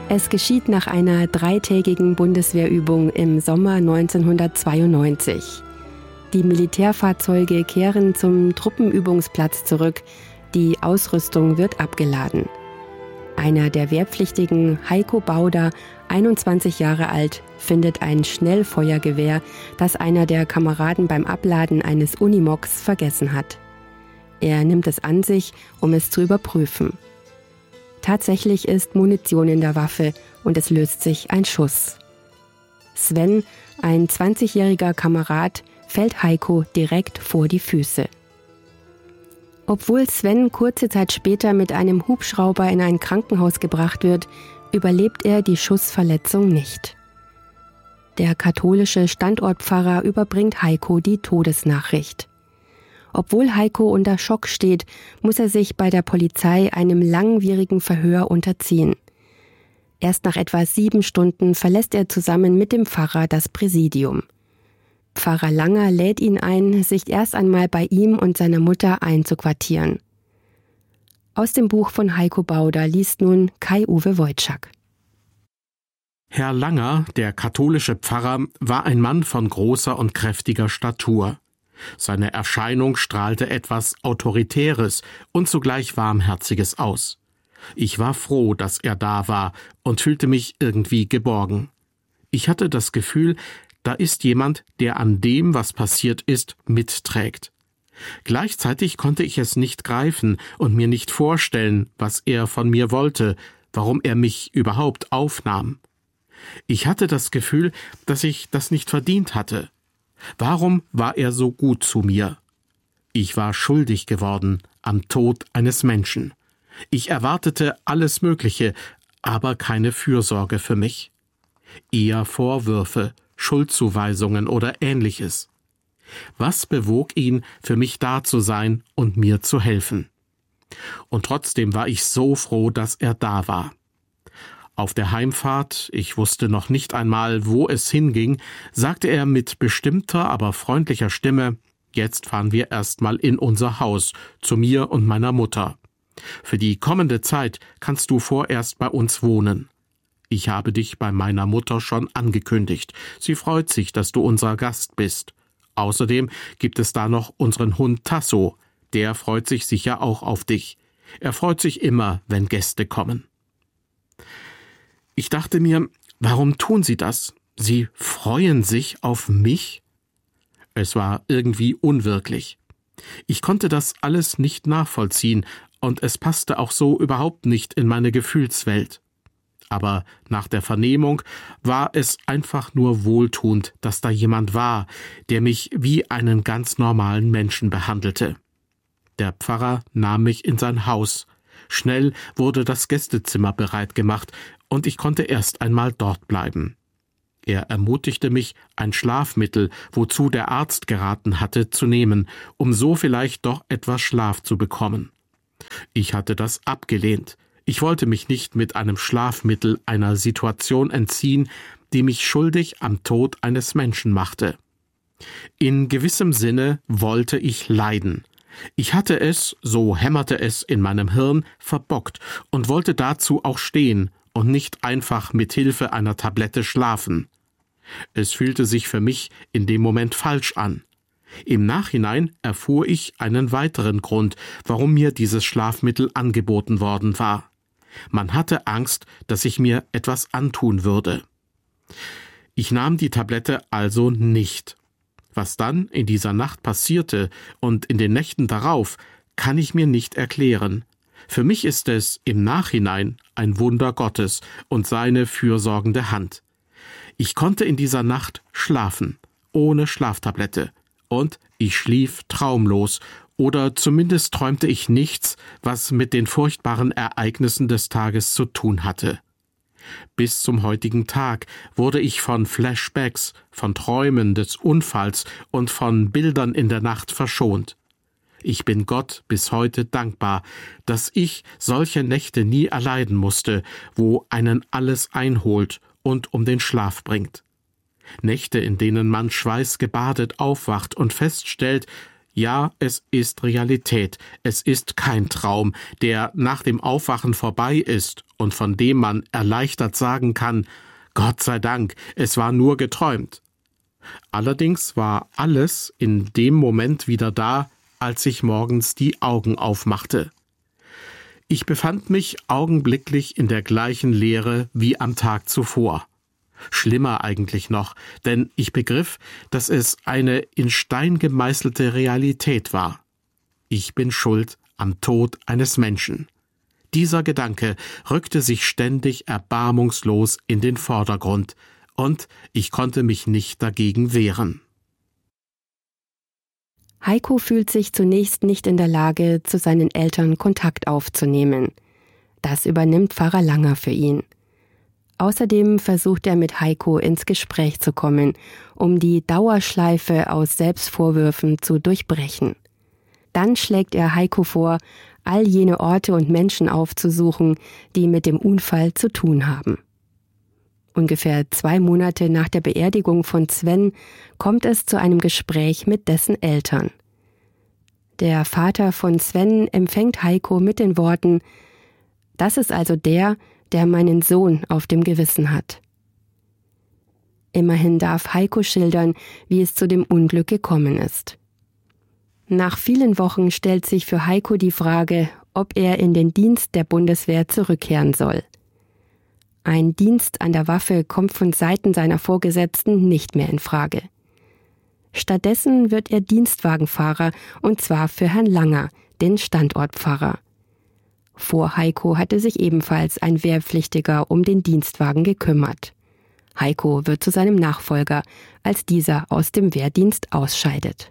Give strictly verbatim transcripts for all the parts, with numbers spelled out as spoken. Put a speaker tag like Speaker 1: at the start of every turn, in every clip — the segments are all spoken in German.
Speaker 1: Es geschieht nach einer dreitägigen Bundeswehrübung im Sommer neunzehnhundertzweiundneunzig. Die Militärfahrzeuge kehren zum Truppenübungsplatz zurück. Die Ausrüstung wird abgeladen. Einer der Wehrpflichtigen, Heiko Bauder, einundzwanzig Jahre alt, findet ein Schnellfeuergewehr, das einer der Kameraden beim Abladen eines Unimogs vergessen hat. Er nimmt es an sich, um es zu überprüfen. Tatsächlich ist Munition in der Waffe und es löst sich ein Schuss. Sven, ein zwanzigjähriger Kamerad, fällt Heiko direkt vor die Füße. Obwohl Sven kurze Zeit später mit einem Hubschrauber in ein Krankenhaus gebracht wird, überlebt er die Schussverletzung nicht. Der katholische Standortpfarrer überbringt Heiko die Todesnachricht. Obwohl Heiko unter Schock steht, muss er sich bei der Polizei einem langwierigen Verhör unterziehen. Erst nach etwa sieben Stunden verlässt er zusammen mit dem Pfarrer das Präsidium. Pfarrer Langer lädt ihn ein, sich erst einmal bei ihm und seiner Mutter einzuquartieren. Aus dem Buch von Heiko Bauder liest nun Kai-Uwe Wojczak.
Speaker 2: Herr Langer, der katholische Pfarrer, war ein Mann von großer und kräftiger Statur. Seine Erscheinung strahlte etwas Autoritäres und zugleich Warmherziges aus. Ich war froh, dass er da war und fühlte mich irgendwie geborgen. Ich hatte das Gefühl, da ist jemand, der an dem, was passiert ist, mitträgt. Gleichzeitig konnte ich es nicht greifen und mir nicht vorstellen, was er von mir wollte, warum er mich überhaupt aufnahm. Ich hatte das Gefühl, dass ich das nicht verdient hatte. Warum war er so gut zu mir? Ich war schuldig geworden am Tod eines Menschen. Ich erwartete alles Mögliche, aber keine Fürsorge für mich. Eher Vorwürfe, Schuldzuweisungen oder Ähnliches. Was bewog ihn, für mich da zu sein und mir zu helfen? Und trotzdem war ich so froh, dass er da war. Auf der Heimfahrt, ich wusste noch nicht einmal, wo es hinging, sagte er mit bestimmter, aber freundlicher Stimme: Jetzt fahren wir erstmal in unser Haus, zu mir und meiner Mutter. Für die kommende Zeit kannst du vorerst bei uns wohnen. Ich habe dich bei meiner Mutter schon angekündigt. Sie freut sich, dass du unser Gast bist. Außerdem gibt es da noch unseren Hund Tasso. Der freut sich sicher auch auf dich. Er freut sich immer, wenn Gäste kommen. Ich dachte mir, warum tun sie das? Sie freuen sich auf mich? Es war irgendwie unwirklich. Ich konnte das alles nicht nachvollziehen und es passte auch so überhaupt nicht in meine Gefühlswelt. Aber nach der Vernehmung war es einfach nur wohltuend, dass da jemand war, der mich wie einen ganz normalen Menschen behandelte. Der Pfarrer nahm mich in sein Haus. Schnell wurde das Gästezimmer bereit gemacht und ich konnte erst einmal dort bleiben. Er ermutigte mich, ein Schlafmittel, wozu der Arzt geraten hatte, zu nehmen, um so vielleicht doch etwas Schlaf zu bekommen. Ich hatte das abgelehnt. Ich wollte mich nicht mit einem Schlafmittel einer Situation entziehen, die mich schuldig am Tod eines Menschen machte. In gewissem Sinne wollte ich leiden. Ich hatte es, so hämmerte es in meinem Hirn, verbockt und wollte dazu auch stehen und nicht einfach mit Hilfe einer Tablette schlafen. Es fühlte sich für mich in dem Moment falsch an. Im Nachhinein erfuhr ich einen weiteren Grund, warum mir dieses Schlafmittel angeboten worden war. Man hatte Angst, dass ich mir etwas antun würde. Ich nahm die Tablette also nicht. Was dann in dieser Nacht passierte und in den Nächten darauf, kann ich mir nicht erklären. Für mich ist es im Nachhinein ein Wunder Gottes und seine fürsorgende Hand. Ich konnte in dieser Nacht schlafen, ohne Schlaftablette, und ich schlief traumlos, oder zumindest träumte ich nichts, was mit den furchtbaren Ereignissen des Tages zu tun hatte. Bis zum heutigen Tag wurde ich von Flashbacks, von Träumen des Unfalls und von Bildern in der Nacht verschont. Ich bin Gott bis heute dankbar, dass ich solche Nächte nie erleiden musste, wo einen alles einholt und um den Schlaf bringt. Nächte, in denen man schweißgebadet aufwacht und feststellt, Ja, es ist Realität, es ist kein Traum, der nach dem Aufwachen vorbei ist und von dem man erleichtert sagen kann, Gott sei Dank, es war nur geträumt. Allerdings war alles in dem Moment wieder da, als ich morgens die Augen aufmachte. Ich befand mich augenblicklich in der gleichen Leere wie am Tag zuvor. Schlimmer eigentlich noch, denn ich begriff, dass es eine in Stein gemeißelte Realität war. Ich bin schuld am Tod eines Menschen. Dieser Gedanke rückte sich ständig erbarmungslos in den Vordergrund, und ich konnte mich nicht dagegen wehren.
Speaker 1: Heiko fühlt sich zunächst nicht in der Lage, zu seinen Eltern Kontakt aufzunehmen. Das übernimmt Pfarrer Langer für ihn. Außerdem versucht er mit Heiko ins Gespräch zu kommen, um die Dauerschleife aus Selbstvorwürfen zu durchbrechen. Dann schlägt er Heiko vor, all jene Orte und Menschen aufzusuchen, die mit dem Unfall zu tun haben. Ungefähr zwei Monate nach der Beerdigung von Sven kommt es zu einem Gespräch mit dessen Eltern. Der Vater von Sven empfängt Heiko mit den Worten: Das ist also der, der meinen Sohn auf dem Gewissen hat. Immerhin darf Heiko schildern, wie es zu dem Unglück gekommen ist. Nach vielen Wochen stellt sich für Heiko die Frage, ob er in den Dienst der Bundeswehr zurückkehren soll. Ein Dienst an der Waffe kommt von Seiten seiner Vorgesetzten nicht mehr in Frage. Stattdessen wird er Dienstwagenfahrer, und zwar für Herrn Langer, den Standortpfarrer. Vor Heiko hatte sich ebenfalls ein Wehrpflichtiger um den Dienstwagen gekümmert. Heiko wird zu seinem Nachfolger, als dieser aus dem Wehrdienst ausscheidet.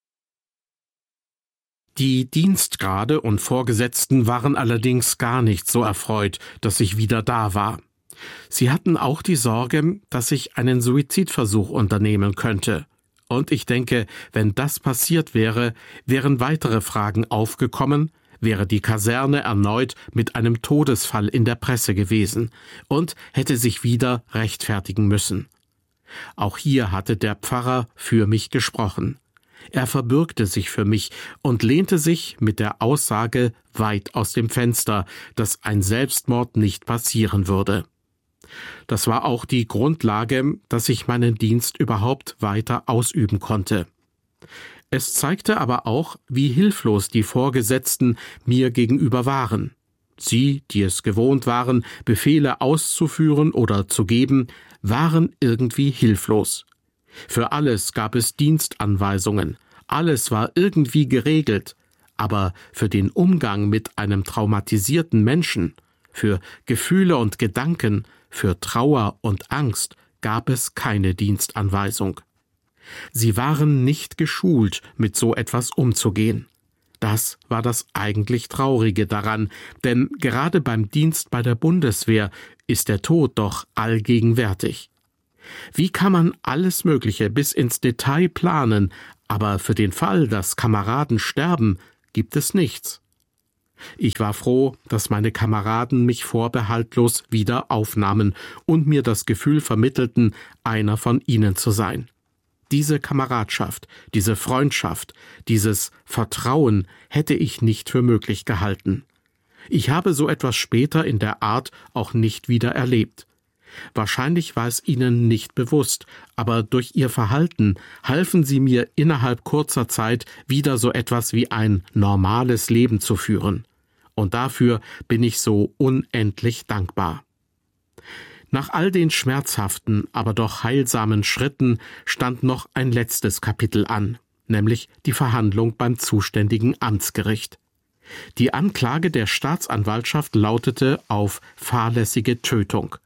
Speaker 2: Die Dienstgrade und Vorgesetzten waren allerdings gar nicht so erfreut, dass ich wieder da war. Sie hatten auch die Sorge, dass ich einen Suizidversuch unternehmen könnte. Und ich denke, wenn das passiert wäre, wären weitere Fragen aufgekommen, wäre die Kaserne erneut mit einem Todesfall in der Presse gewesen und hätte sich wieder rechtfertigen müssen. Auch hier hatte der Pfarrer für mich gesprochen. Er verbürgte sich für mich und lehnte sich mit der Aussage weit aus dem Fenster, dass ein Selbstmord nicht passieren würde. Das war auch die Grundlage, dass ich meinen Dienst überhaupt weiter ausüben konnte. Es zeigte aber auch, wie hilflos die Vorgesetzten mir gegenüber waren. Sie, die es gewohnt waren, Befehle auszuführen oder zu geben, waren irgendwie hilflos. Für alles gab es Dienstanweisungen, alles war irgendwie geregelt, aber für den Umgang mit einem traumatisierten Menschen, für Gefühle und Gedanken, für Trauer und Angst gab es keine Dienstanweisung. Sie waren nicht geschult, mit so etwas umzugehen. Das war das eigentlich Traurige daran, denn gerade beim Dienst bei der Bundeswehr ist der Tod doch allgegenwärtig. Wie kann man alles Mögliche bis ins Detail planen, aber für den Fall, dass Kameraden sterben, gibt es nichts? Ich war froh, dass meine Kameraden mich vorbehaltlos wieder aufnahmen und mir das Gefühl vermittelten, einer von ihnen zu sein. Diese Kameradschaft, diese Freundschaft, dieses Vertrauen hätte ich nicht für möglich gehalten. Ich habe so etwas später in der Art auch nicht wieder erlebt. Wahrscheinlich war es ihnen nicht bewusst, aber durch ihr Verhalten halfen sie mir innerhalb kurzer Zeit wieder so etwas wie ein normales Leben zu führen. Und dafür bin ich so unendlich dankbar. Nach all den schmerzhaften, aber doch heilsamen Schritten stand noch ein letztes Kapitel an, nämlich die Verhandlung beim zuständigen Amtsgericht. Die Anklage der Staatsanwaltschaft lautete auf fahrlässige Tötung.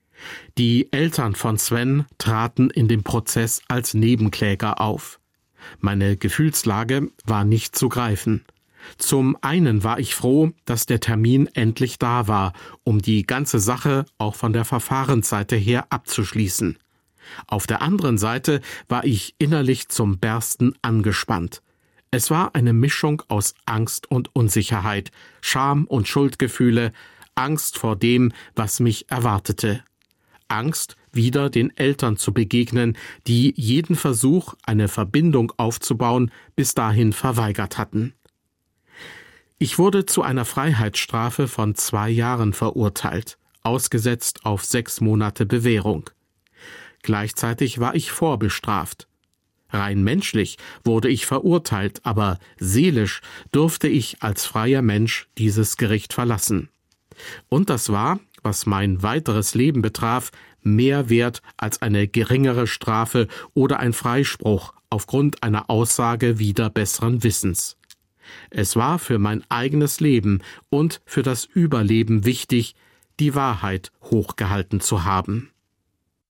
Speaker 2: Die Eltern von Sven traten in dem Prozess als Nebenkläger auf. Meine Gefühlslage war nicht zu greifen. Zum einen war ich froh, dass der Termin endlich da war, um die ganze Sache auch von der Verfahrensseite her abzuschließen. Auf der anderen Seite war ich innerlich zum Bersten angespannt. Es war eine Mischung aus Angst und Unsicherheit, Scham und Schuldgefühle, Angst vor dem, was mich erwartete. Angst, wieder den Eltern zu begegnen, die jeden Versuch, eine Verbindung aufzubauen, bis dahin verweigert hatten. Ich wurde zu einer Freiheitsstrafe von zwei Jahren verurteilt, ausgesetzt auf sechs Monate Bewährung. Gleichzeitig war ich vorbestraft. Rein menschlich wurde ich verurteilt, aber seelisch durfte ich als freier Mensch dieses Gericht verlassen. Und das war, was mein weiteres Leben betraf, mehr wert als eine geringere Strafe oder ein Freispruch aufgrund einer Aussage wider besseren Wissens. Es war für mein eigenes Leben und für das Überleben wichtig, die Wahrheit hochgehalten zu haben.